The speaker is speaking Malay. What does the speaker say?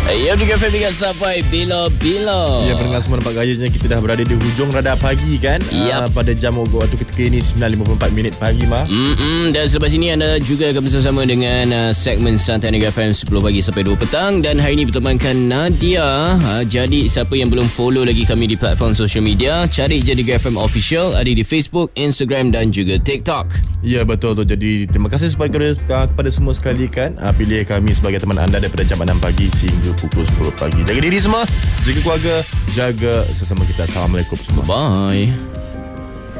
Ya, Tiga FM hingga sampai bila-bila. Ya, pendengar semua nampak gayanya kita dah berada di hujung radar pagi kan. Pada jam waktu ketika ini 9.54 pagi Dan selepas ini anda juga akan bersama dengan segmen Santai Tiga FM 10 pagi sampai 2 petang. Dan hari ini bertemankan Nadia. Jadi siapa yang belum follow lagi kami di platform social media, cari je Tiga FM Official. Ada di Facebook, Instagram dan juga TikTok. Ya, betul tu. Jadi terima kasih kepada semua sekali kan. Pilih kami sebagai teman anda daripada jam 6 pagi sehingga pukul 10 pagi. Jaga diri semua, jaga keluarga, jaga sesama kita. Assalamualaikum semua. Bye.